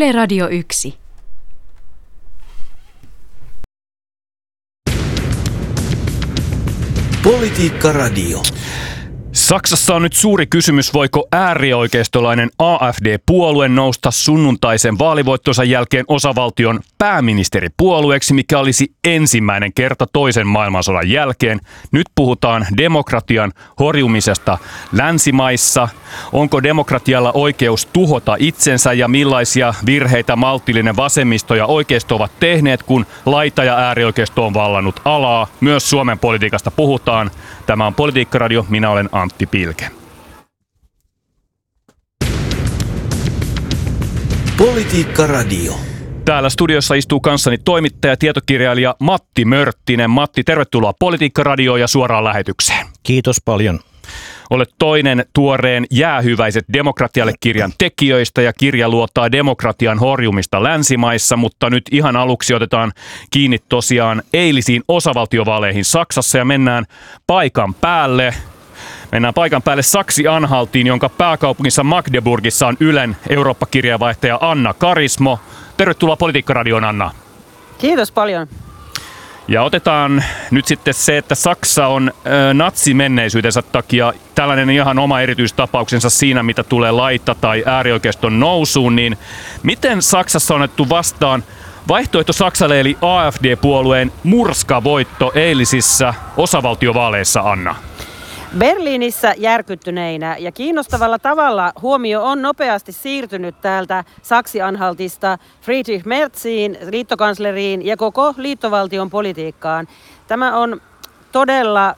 Yle Radio 1. Politiikka Radio. Saksassa on nyt suuri kysymys, voiko äärioikeistolainen AfD-puolue nousta sunnuntaisen vaalivoittonsa jälkeen osavaltion pääministeripuolueeksi, mikä olisi ensimmäinen kerta toisen maailmansodan jälkeen. Nyt puhutaan demokratian horjumisesta länsimaissa. Onko demokratialla oikeus tuhota itsensä ja millaisia virheitä maltillinen vasemmisto ja oikeisto ovat tehneet, kun laita- ja äärioikeisto on vallannut alaa? Myös Suomen politiikasta puhutaan. Tämä on Politiikka Radio. Minä olen Antti Pilke. Politiikka Radio. Täällä studiossa istuu kanssani toimittaja ja tietokirjailija Matti Mörttinen. Matti, tervetuloa Politiikka Radioon ja suoraan lähetykseen. Kiitos paljon. Olet toinen tuoreen Jäähyväiset demokratialle -kirjan tekijöistä ja kirja luottaa demokratian horjumista länsimaissa, mutta nyt ihan aluksi otetaan kiinni tosiaan eilisiin osavaltiovaaleihin Saksassa ja mennään paikan päälle. Mennään paikan päälle Saksi-Anhaltiin, jonka pääkaupungissa Magdeburgissa on Ylen Eurooppa-kirjavaihtaja Anna Karismo. Tervetuloa Politiikka Radioon, Anna. Kiitos paljon. Ja otetaan nyt sitten se, että Saksa on natsimenneisyytensä takia tällainen ihan oma erityistapauksensa siinä, mitä tulee laita- tai äärioikeiston nousuun, niin miten Saksassa on otettu vastaan vaihtoehto Saksalle eli AfD-puolueen murskavoitto eilisissä osavaltiovaaleissa, Anna? Berliinissä järkyttyneinä ja kiinnostavalla tavalla huomio on nopeasti siirtynyt täältä Saksi-Anhaltista Friedrich Merziin, liittokansleriin ja koko liittovaltion politiikkaan. Tämä on todella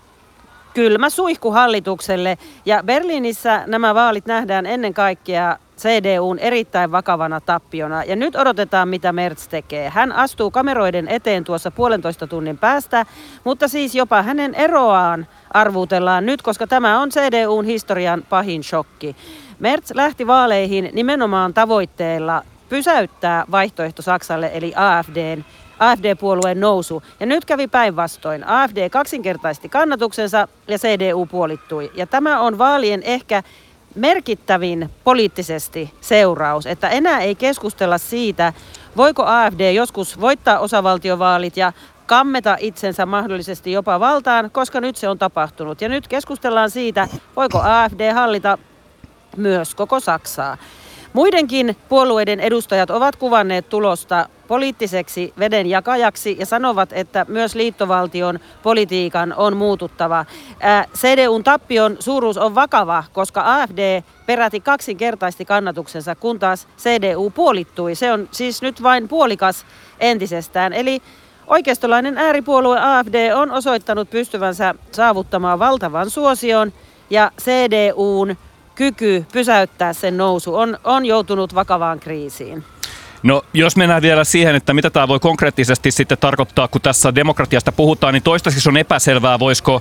kylmä suihku hallitukselle ja Berliinissä nämä vaalit nähdään ennen kaikkea CDUn erittäin vakavana tappiona. Ja nyt odotetaan, mitä Merz tekee. Hän astuu kameroiden eteen tuossa 1,5 tunnin päästä, mutta siis jopa hänen eroaan arvuutellaan nyt, koska tämä on CDUn historian pahin shokki. Merz lähti vaaleihin nimenomaan tavoitteella pysäyttää vaihtoehto Saksalle, eli AfD-puolueen nousu. Ja nyt kävi päinvastoin. AfD kaksinkertaisti kannatuksensa ja CDU puolittui. Ja tämä on vaalien ehkä merkittävin poliittisesti seuraus, että enää ei keskustella siitä, voiko AfD joskus voittaa osavaltiovaalit ja kammeta itsensä mahdollisesti jopa valtaan, koska nyt se on tapahtunut. Ja nyt keskustellaan siitä, voiko AfD hallita myös koko Saksaa. Muidenkin puolueiden edustajat ovat kuvanneet tulosta poliittiseksi vedenjakajaksi ja sanovat, että myös liittovaltion politiikan on muututtava. CDUn tappion suuruus on vakava, koska AfD peräti kaksinkertaisti kannatuksensa, kun taas CDU puolittui. Se on siis nyt vain puolikas entisestään. Eli oikeistolainen ääripuolue AfD on osoittanut pystyvänsä saavuttamaan valtavan suosion ja CDUn kyky pysäyttää sen nousu on joutunut vakavaan kriisiin. No, jos mennään vielä siihen, että mitä tämä voi konkreettisesti sitten tarkoittaa, kun tässä demokratiasta puhutaan, niin toistaiseksi on epäselvää, voisiko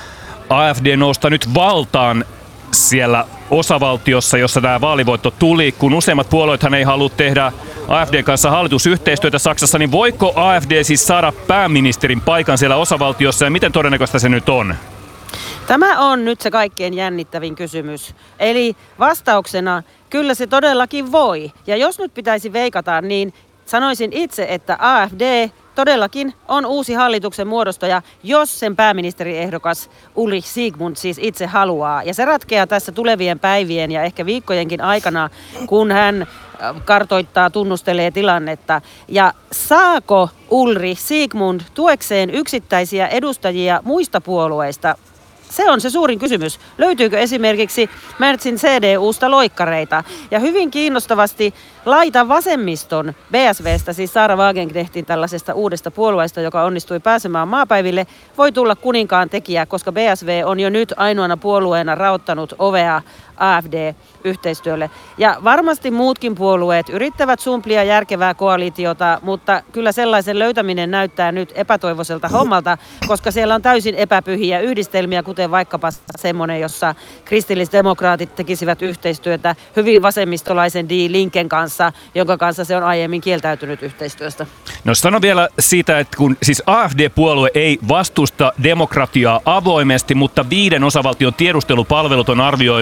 AfD nousta nyt valtaan siellä osavaltiossa, jossa tämä vaalivoitto tuli, kun useimmat puolueethan ei halua tehdä AfDn kanssa hallitusyhteistyötä Saksassa, niin voiko AfD siis saada pääministerin paikan siellä osavaltiossa ja miten todennäköistä se nyt on? Tämä on nyt se kaikkein jännittävin kysymys. Eli vastauksena kyllä se todellakin voi. Ja jos nyt pitäisi veikata, niin sanoisin itse, että AfD todellakin on uusi hallituksen muodostaja, jos sen pääministeriehdokas Ulrich Siegmund siis itse haluaa. Ja se ratkeaa tässä tulevien päivien ja ehkä viikkojenkin aikana, kun hän kartoittaa, tunnustelee tilannetta. Ja saako Ulrich Siegmund tuekseen yksittäisiä edustajia muista puolueista? Se on se suurin kysymys. Löytyykö esimerkiksi Merzin CDUsta loikkareita? Ja hyvin kiinnostavasti laita vasemmiston BSVstä, siis Sarah Wagenknechtin tällaisesta uudesta puolueesta, joka onnistui pääsemään maapäiville, voi tulla kuninkaan tekijä, koska BSV on jo nyt ainoana puolueena raottanut ovea AfD-yhteistyölle. Ja varmasti muutkin puolueet yrittävät sumplia järkevää koalitiota, mutta kyllä sellaisen löytäminen näyttää nyt epätoivoiselta hommalta, koska siellä on täysin epäpyhiä yhdistelmiä, kuten vaikkapa semmoinen, jossa kristillisdemokraatit tekisivät yhteistyötä hyvin vasemmistolaisen Die Linken kanssa, jonka kanssa se on aiemmin kieltäytynyt yhteistyöstä. No sano vielä siitä, että kun siis AfD-puolue ei vastusta demokratiaa avoimesti, mutta 5 osavaltion tiedustelupalvelut on arvioinut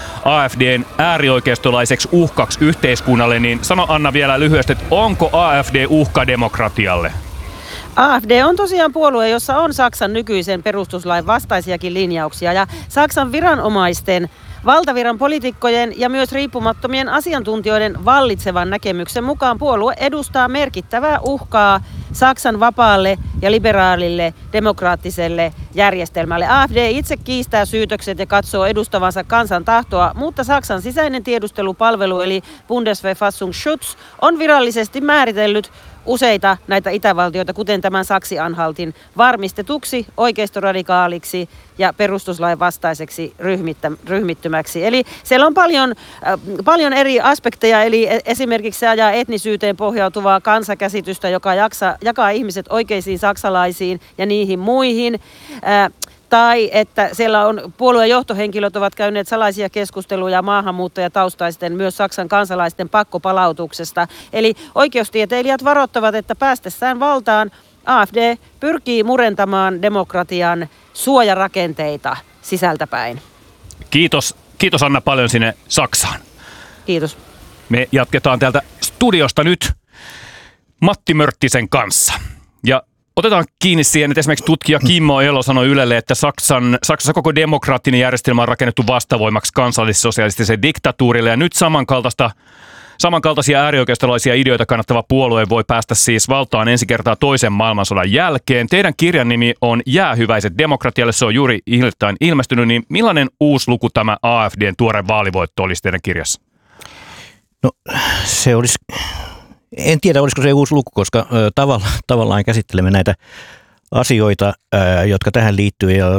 AFDn äärioikeistolaiseksi uhkaksi yhteiskunnalle, niin sano Anna vielä lyhyesti, että onko AFD uhka demokratialle? AFD on tosiaan puolue, jossa on Saksan nykyisen perustuslain vastaisiakin linjauksia ja Saksan viranomaisten, valtaviran poliitikkojen ja myös riippumattomien asiantuntijoiden vallitsevan näkemyksen mukaan puolue edustaa merkittävää uhkaa Saksan vapaalle ja liberaalille demokraattiselle järjestelmälle. AFD itse kiistää syytökset ja katsoo edustavansa kansan tahtoa, mutta Saksan sisäinen tiedustelupalvelu eli Bundesverfassungsschutz on virallisesti määritellyt useita näitä itävaltioita, kuten tämän Saksi-Anhaltin, varmistetuksi oikeistoradikaaliksi ja perustuslain vastaiseksi ryhmittymäksi. Eli siellä on paljon eri aspekteja, eli esimerkiksi se ajaa etnisyyteen pohjautuvaa kansakäsitystä, joka jakaa ihmiset oikeisiin saksalaisiin ja niihin muihin. Tai että siellä on puolueen johtohenkilöt ovat käyneet salaisia keskusteluja maahanmuuttajataustaisten, myös Saksan kansalaisten pakkopalautuksesta. Eli oikeustieteilijät varoittavat, että päästessään valtaan AFD pyrkii murentamaan demokratian suojarakenteita sisältäpäin. Kiitos Anna paljon sinne Saksaan. Kiitos. Me jatketaan täältä studiosta nyt Matti Mörttisen kanssa. Ja otetaan kiinni siihen, että esimerkiksi tutkija Kimmo Elo sanoi Ylelle, että Saksassa koko demokraattinen järjestelmä on rakennettu vastavoimaksi kansallissosialistiselle diktatuurille. Ja nyt samankaltaisia äärioikeistolaisia ideoita kannattava puolue voi päästä siis valtaan ensi kertaa toisen maailmansodan jälkeen. Teidän kirjan nimi on Jäähyväiset demokratialle, se on juuri hiljattain ilmestynyt. Niin millainen uusi luku tämä AFDn tuore vaalivoitto olisi teidän kirjassa? No se olisi... En tiedä, olisiko se uusi luku, koska tavallaan käsittelemme näitä asioita, jotka tähän liittyy ja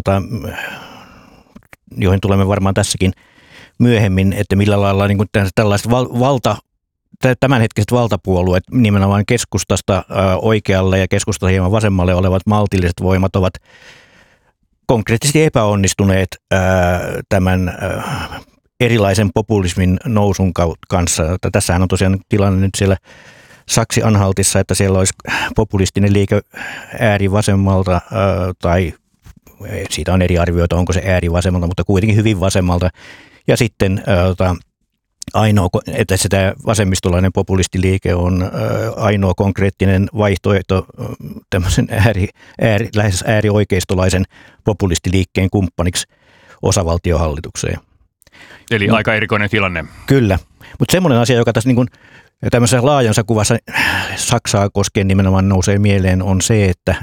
joihin tulemme varmaan tässäkin myöhemmin, että millä lailla niin kuin tällaiset tämänhetkiset valtapuolueet, nimenomaan keskustasta oikealle ja keskustasta hieman vasemmalle olevat maltilliset voimat ovat konkreettisesti epäonnistuneet tämän erilaisen populismin nousun kanssa. Tässähän on tosiaan tilanne nyt siellä Saksi-Anhaltissa, että siellä olisi populistinen liike äärivasemmalta, tai siitä on eri arvioita, onko se äärivasemmalta, mutta kuitenkin hyvin vasemmalta. Ja sitten ainoa, että tämä vasemmistolainen populistiliike on ainoa konkreettinen vaihtoehto tämmöisen lähes äärioikeistolaisen populistiliikkeen kumppaniksi osavaltiohallitukseen. Eli aika erikoinen tilanne. Kyllä, mutta semmoinen asia, joka tässä niin kuin tämmöisessä laajansa kuvassa Saksaa koskien nimenomaan nousee mieleen, on se, että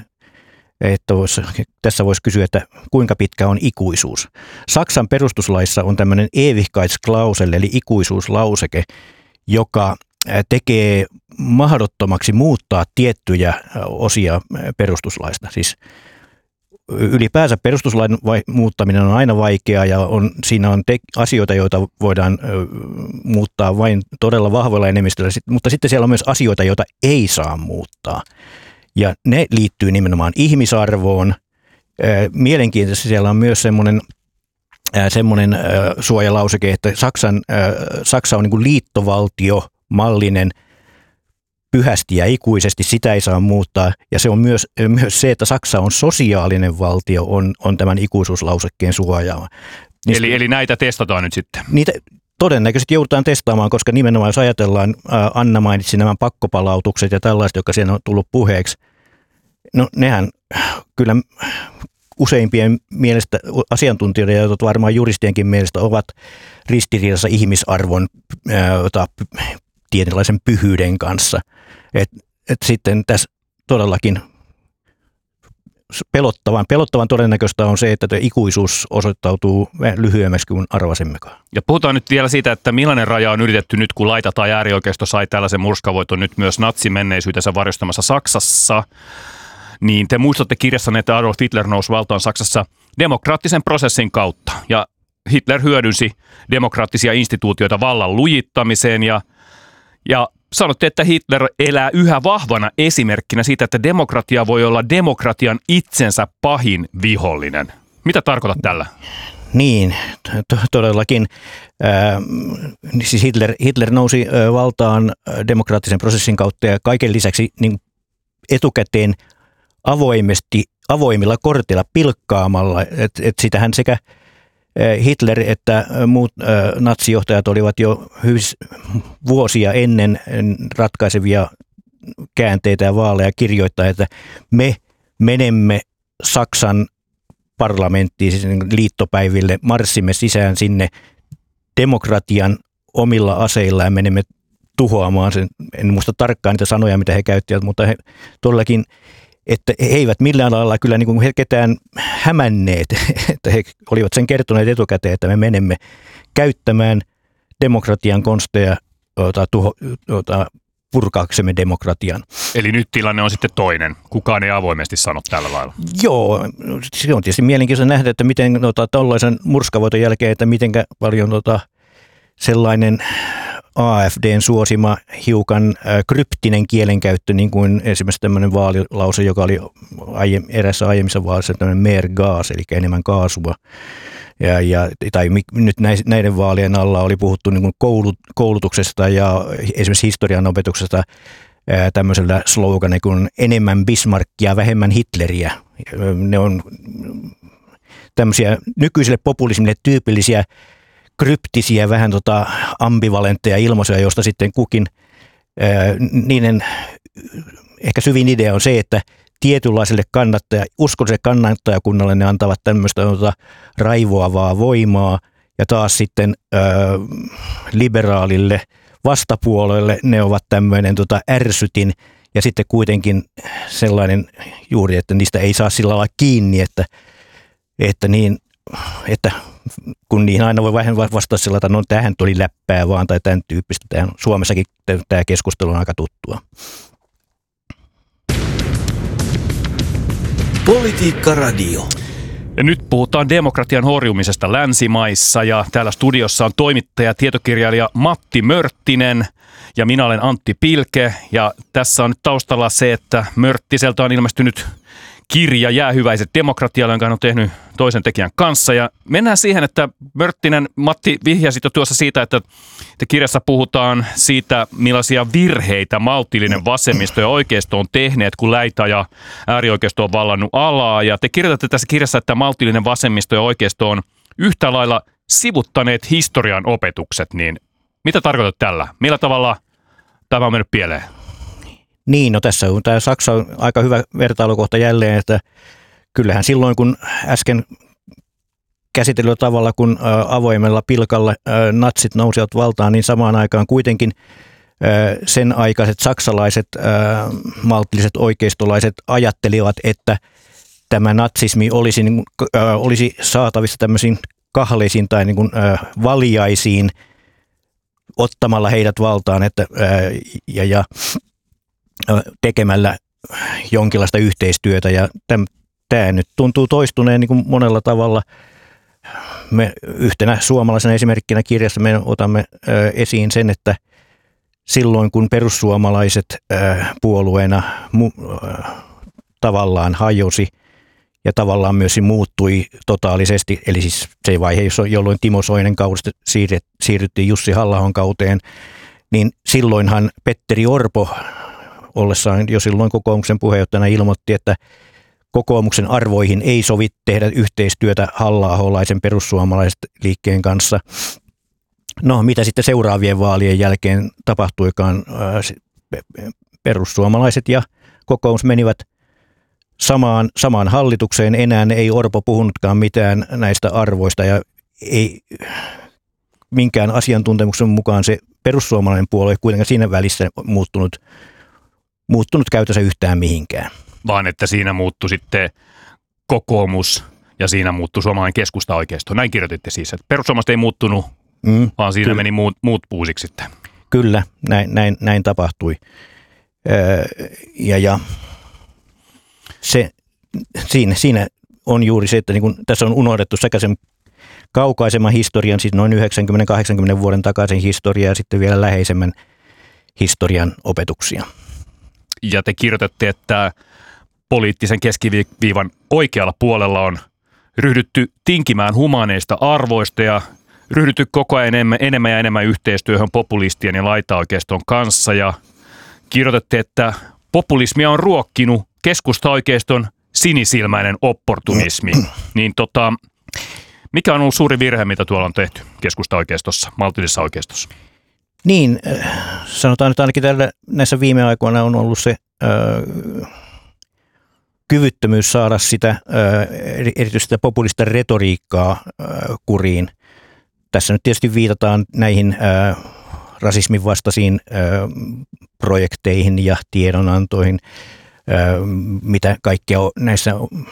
tässä voisi kysyä, että kuinka pitkä on ikuisuus. Saksan perustuslaissa on tämmöinen Ewigkeitsklausel, eli ikuisuuslauseke, joka tekee mahdottomaksi muuttaa tiettyjä osia perustuslaista. Siis ylipäänsä perustuslain muuttaminen on aina vaikeaa ja siinä on asioita, joita voidaan muuttaa vain todella vahvoilla enemmistöllä, mutta sitten siellä on myös asioita, joita ei saa muuttaa. Ja ne liittyy nimenomaan ihmisarvoon. Mielenkiintoisesti siellä on myös semmoinen suojalauseke, että Saksa on niin kuin liittovaltiomallinen pyhästi ja ikuisesti, sitä ei saa muuttaa. Ja se on myös se, että Saksa on sosiaalinen valtio, on tämän ikuisuuslausekkeen suojaama. Eli näitä testataan nyt sitten? Niitä todennäköisesti joudutaan testaamaan, koska nimenomaan jos ajatellaan, Anna mainitsi nämä pakkopalautukset ja tällaiset, jotka siinä on tullut puheeksi. No nehän kyllä useimpien mielestä, asiantuntijoiden ja varmaan juristienkin mielestä ovat ristiriidassa ihmisarvon tietynlaisen pyhyyden kanssa. Et sitten tässä todellakin pelottavan todennäköistä on se, että ikuisuus osoittautuu lyhyemmäksi kuin arvasimmekaan. Ja puhutaan nyt vielä siitä, että millainen raja on yritetty nyt, kun laita tai äärioikeisto sai tällaisen murskavoiton nyt myös natsimenneisyytensä varjostamassa Saksassa. Niin te muistatte kirjassanne, että Adolf Hitler nousi valtaan Saksassa demokraattisen prosessin kautta. Ja Hitler hyödynsi demokraattisia instituutioita vallan lujittamiseen ja sanotte, että Hitler elää yhä vahvana esimerkkinä siitä, että demokratia voi olla demokratian itsensä pahin vihollinen. Mitä tarkoitat tällä? Niin, todellakin. Siis Hitler nousi valtaan demokraattisen prosessin kautta ja kaiken lisäksi niin etukäteen avoimilla korteilla pilkkaamalla, että sitähän sekä Hitler että muut natsijohtajat olivat jo vuosia ennen ratkaisevia käänteitä ja vaaleja kirjoittaa, että me menemme Saksan parlamenttiin, siis liittopäiville, marssimme sisään sinne demokratian omilla aseilla ja menemme tuhoamaan sen. En muista tarkkaan niitä sanoja, mitä he käyttivät, mutta he todellakin, että he eivät millään lailla kyllä niin kuin he ketään hämänneet, että he olivat sen kertoneet etukäteen, että me menemme käyttämään demokratian konsteja purkaaksemme demokratian. Eli nyt tilanne on sitten toinen. Kukaan ei avoimesti sano tällä lailla. Joo, se on tietysti mielenkiintoista nähdä, että miten tällaisen murskavoiton jälkeen, että miten paljon sellainen AFDn suosima hiukan kryptinen kielenkäyttö, niin kuin esimerkiksi tämmöinen vaalilause, joka oli erässä aiemmissa vaalissa tämmöinen mer gas, eli enemmän kaasua. Tai nyt näiden vaalien alla oli puhuttu niin kuin koulutuksesta ja esimerkiksi historian opetuksesta tämmöisellä sloganilla kuin enemmän Bismarckia, vähemmän Hitleriä. Ne on tämmöisiä nykyiselle populismille tyypillisiä kryptisiä, vähän ambivalentteja ilmaisuja, joista sitten kukin, niiden ehkä syvin idea on se, että tietynlaiselle uskolliselle kannattajakunnalle ne antavat tämmöistä raivoavaa voimaa, ja taas sitten liberaalille vastapuolelle ne ovat tämmöinen ärsytin, ja sitten kuitenkin sellainen juuri, että niistä ei saa sillä lailla kiinni, että kun niihin aina voi vähän vastata sillä, että no tämähän tuli läppää vaan tai tämän tyyppistä. Suomessakin tämä keskustelu on aika tuttua. Politiikka Radio. Ja nyt puhutaan demokratian horjumisesta länsimaissa ja täällä studiossa on toimittaja, tietokirjailija Matti Mörttinen ja minä olen Antti Pilke. Ja tässä on nyt taustalla se, että Mörttiseltä on ilmestynyt kirja Jäähyväiset demokratialle, jonka hän on tehnyt toisen tekijän kanssa. Ja mennään siihen, että Mörttinen, Matti vihjasi jo tuossa siitä, että kirjassa puhutaan siitä, millaisia virheitä maltillinen vasemmisto ja oikeisto on tehneet, kun läitä ja äärioikeisto on vallannut alaa. Ja te kirjoitatte tässä kirjassa, että maltillinen vasemmisto ja oikeisto on yhtä lailla sivuttaneet historian opetukset. Niin mitä tarkoitat tällä? Millä tavalla tämä on mennyt pieleen? Niin, no tässä on tämä Saksa on aika hyvä vertailukohta jälleen, että kyllähän silloin kun äsken käsitellyllä tavalla, kun avoimella pilkalla natsit nousivat valtaan, niin samaan aikaan kuitenkin sen aikaiset saksalaiset maltilliset oikeistolaiset ajattelivat, että tämä natsismi olisi saatavissa tämmöisiin kahleisiin tai niin kuin valjaisiin ottamalla heidät valtaan ja tekemällä jonkinlaista yhteistyötä, ja tämä nyt tuntuu toistuneen niin kuin monella tavalla. Me yhtenä suomalaisena esimerkkinä kirjassa me otamme esiin sen, että silloin kun perussuomalaiset puolueena tavallaan hajosi ja tavallaan myös muuttui totaalisesti, eli siis se vaihe, jolloin Timo Soinen kaudesta siirryttiin Jussi Halla-ahon kauteen, niin silloinhan Petteri Orpo ollessaan jo silloin kokoomuksen puheenjohtajana ilmoitti, että kokoomuksen arvoihin ei sovi tehdä yhteistyötä Halla-aholaisen perussuomalaiset liikkeen kanssa. No, mitä sitten seuraavien vaalien jälkeen tapahtuikaan? Perussuomalaiset ja kokoomus menivät samaan hallitukseen. Enää ei Orpo puhunutkaan mitään näistä arvoista, ja ei minkään asiantuntemuksen mukaan se perussuomalainen puolue kuitenkaan siinä välissä muuttunut käytössä yhtään mihinkään. Vaan että siinä muuttui sitten kokoomus ja siinä muuttui suomalainen keskusta-oikeisto. Näin kirjoititte siis, että perussuomalaiset ei muuttunut, vaan siinä meni muut puusiksi sitten. Kyllä, näin tapahtui. Ja siinä on juuri se, että niin kun tässä on unohdettu sekä sen kaukaisemman historian, siis noin 90-80 vuoden takaisin historiaa ja sitten vielä läheisemmän historian opetuksia. Ja te kirjoitatte, että poliittisen keskiviivan oikealla puolella on ryhdytty tinkimään humaaneista arvoista ja ryhdytty koko ajan enemmän ja enemmän yhteistyöhön populistien ja laitaoikeiston kanssa. Ja kirjoitatte, että populismia on ruokkinut keskusta-oikeiston sinisilmäinen opportunismi. Niin Mikä on ollut suuri virhe, mitä tuolla on tehty keskusta-oikeistossa, maltillisessa oikeistossa? Niin, sanotaan nyt ainakin näissä viime aikoina on ollut se kyvyttömyys saada sitä erityisesti sitä populista retoriikkaa kuriin. Tässä nyt tietysti viitataan näihin rasismin vastaisiin projekteihin ja tiedonantoihin, mitä kaikkea näissä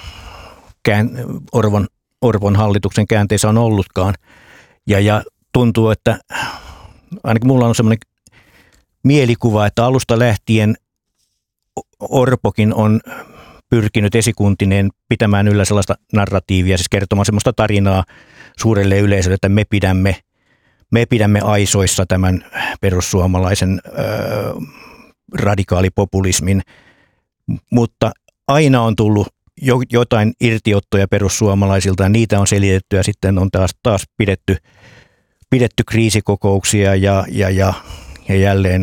Orpon hallituksen käänteissä on ollutkaan. Ja tuntuu, että ainakin mulla on semmoinen mielikuva, että alusta lähtien Orpokin on pyrkinyt esikuntineen pitämään yllä sellaista narratiivia, siis kertomaan semmoista tarinaa suurelle yleisölle, että me pidämme aisoissa tämän perussuomalaisen radikaalipopulismin, mutta aina on tullut jotain irtiottoja perussuomalaisilta ja niitä on selitetty ja sitten on taas pidetty kriisikokouksia ja jälleen